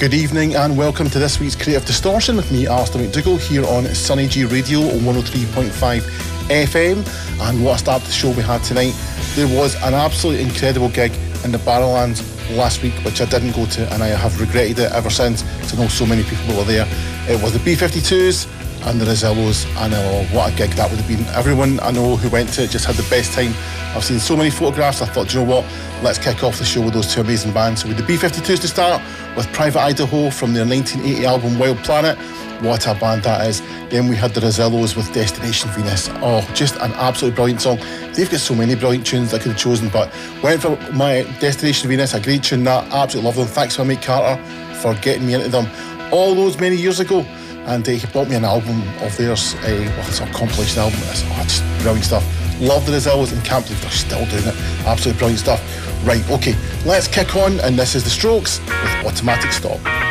Good evening and welcome to this week's Creative Distortion with me, Alistair McDougall, here on Sunny G Radio on 103.5 FM. And what a start to the show we had tonight. There was an absolutely incredible gig in the Barrowlands last week, which I didn't go to, and I have regretted it ever since, because I know so many people were there. It was the B-52s and the Rezillos, and what a gig that would have been. Everyone I know who went to it just had the best time. I've seen so many photographs. I thought, do you know what, let's kick off the show with those two amazing bands. So with the B-52s to start, with Private Idaho from their 1980 album Wild Planet. What a band that is. Then we had the Rezillos with Destination Venus. Oh, just an absolutely brilliant song. They've got so many brilliant tunes that I could have chosen, but went for my Destination Venus, a great tune that. Absolutely love them. Thanks to my mate Carter for getting me into them all those many years ago. And he bought me an album of theirs, it's a compilation album. It's just brilliant stuff. Love the Rezillos and can't believe they're still doing it. Absolutely brilliant stuff. Right, okay, let's kick on, and this is The Strokes with Automatic Stop.